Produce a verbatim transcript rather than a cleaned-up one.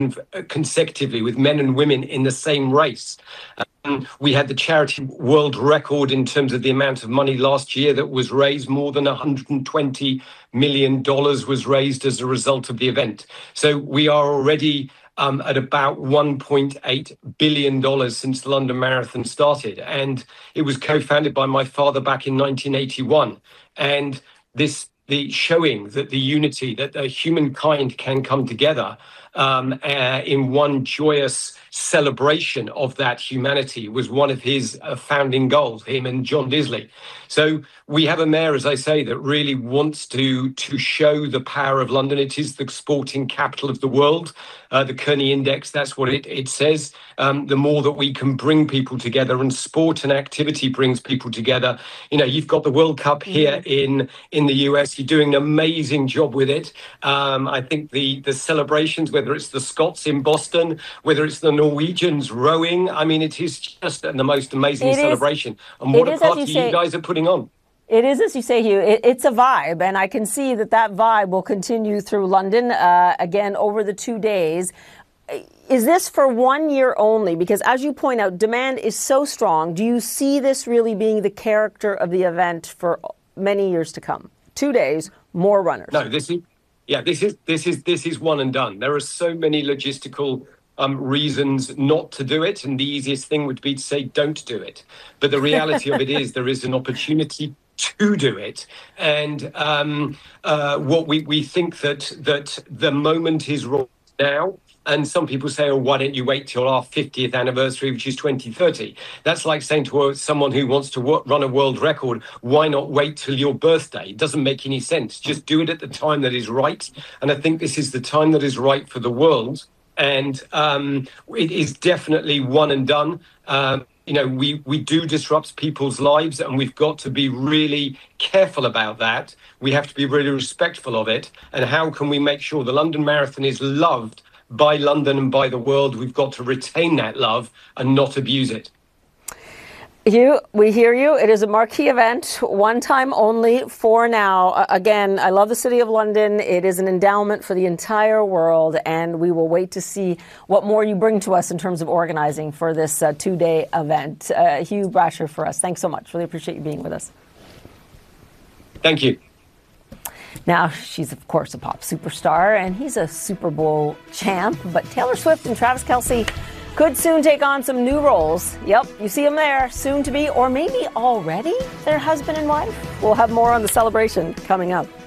consecutively with men and women in the same race. Um, we had the charity world record in terms of the amount of money last year that was raised. More than one hundred twenty million dollars was raised as a result of the event. So we are already um, at about one point eight billion dollars since the London Marathon started. And it was co-founded by my father back in nineteen eighty-one. And this the showing that the unity, that the humankind can come together um, uh, in one joyous celebration of that humanity was one of his uh, founding goals, him and John Disley. So we have a mayor, as I say, that really wants to, to show the power of London. It is the sporting capital of the world. Uh, the Kearney Index, that's what it, it says. Um, the more that we can bring people together, and sport and activity brings people together. You know, you've got the World Cup here in, in the U S. You're doing an amazing job with it. Um, I think the, the celebrations, whether it's the Scots in Boston, whether it's the Norwegians rowing, I mean, it is just the most amazing it celebration. Is, and what a party you, you say, guys are putting on. It is, as you say, Hugh, it, it's a vibe, and I can see that that vibe will continue through London, uh, again, over the two days. Is this for one year only? Because as you point out, demand is so strong. Do you see this really being the character of the event for many years to come? Two days, more runners. No, this is, yeah, this is, this is, this is one and done. There are so many logistical Um, reasons not to do it, and the easiest thing would be to say don't do it. But the reality of it is there is an opportunity to do it, and um, uh, what we, we think that that the moment is right now. And some people say, oh, why don't you wait till our fiftieth anniversary, which is twenty thirty? That's like saying to someone who wants to work, run a world record, why not wait till your birthday? It doesn't make any sense. Just do it at the time that is right. And I think this is the time that is right for the world. And um, it is definitely one and done. Um, you know, we, we do disrupt people's lives, and we've got to be really careful about that. We have to be really respectful of it. And how can we make sure the London Marathon is loved by London and by the world? We've got to retain that love and not abuse it. Hugh, we hear you. It is a marquee event, one time only for now. Uh, again, I love the City of London. It is an endowment for the entire world, and we will wait to see what more you bring to us in terms of organizing for this uh, two-day event. Uh, Hugh Brasher for us. Thanks so much. Really appreciate you being with us. Thank you. Now, she's, of course, a pop superstar, and he's a Super Bowl champ, but Taylor Swift and Travis Kelce could soon take on some new roles. Yep, you see them there, soon to be, or maybe already their husband and wife. We'll have more on the celebration coming up.